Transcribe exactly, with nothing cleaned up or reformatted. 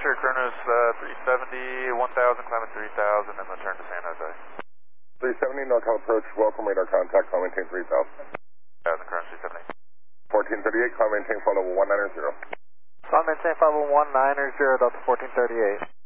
departure, Kronos uh, three seventy, one thousand, climb at three thousand, and return to San Jose. three seventy, NorCal approach, welcome, radar contact, climb maintain three thousand. Thousand, Kronos three seventy. fourteen thirty-eight, climb maintain follow one nine zero. Climb maintain five one one nine zero, Delta fourteen thirty-eight.